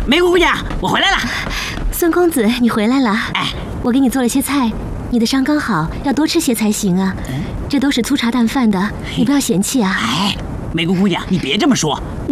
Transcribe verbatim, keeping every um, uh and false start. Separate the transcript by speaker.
Speaker 1: 梅姑姑娘，我回来了。
Speaker 2: 孙公子，你回来了。
Speaker 1: 哎，
Speaker 2: 我给你做了些菜，你的伤刚好，要多吃些才行啊。这都是粗茶淡饭的，你不要嫌弃啊。
Speaker 1: 哎，梅姑姑娘，你别这么说。